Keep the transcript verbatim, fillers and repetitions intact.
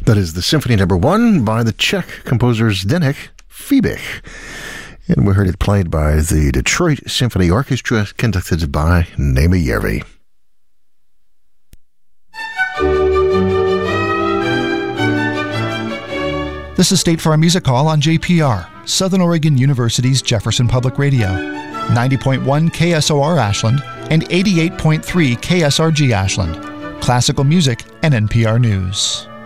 That is the Symphony Number One by the Czech composers Zdeněk Fibich. And we heard it played by the Detroit Symphony Orchestra, conducted by Naima Järvi. This is State Farm Music Hall on J P R, Southern Oregon University's Jefferson Public Radio. ninety point one K S O R Ashland and eighty-eight point three K S R G Ashland. Classical music and N P R News.